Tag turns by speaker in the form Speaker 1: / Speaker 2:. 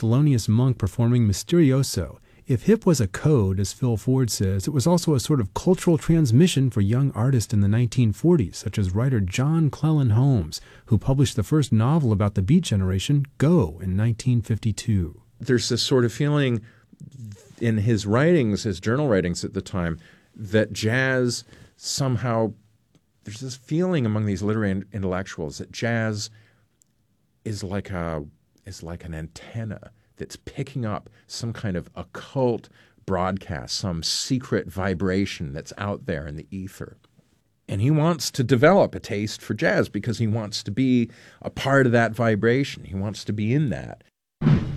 Speaker 1: Thelonious Monk performing Mysterioso. If hip was a code, as Phil Ford says, it was also a sort of cultural transmission for young artists in the 1940s, such as writer John Cleland Holmes, who published the first novel about the Beat Generation, Go, in 1952.
Speaker 2: There's this sort of feeling in his writings, his journal writings at the time, that jazz somehow, there's this feeling among these literary intellectuals that jazz is like an antenna that's picking up some kind of occult broadcast, some secret vibration that's out there in the ether. And he wants to develop a taste for jazz because he wants to be a part of that vibration. He wants to be in that.